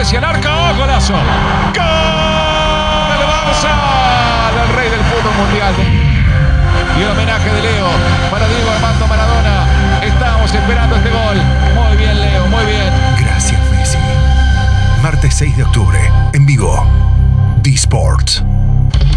hacia el arco. ¡Golazo! ¡Gol! ¡El Barça! El rey del fútbol mundial. Y el homenaje de Leo para Diego Armando Maradona. Estamos esperando este gol. Muy bien, Leo, muy bien. Gracias, Messi. Martes 6 de octubre, en Vigo, D-Sports.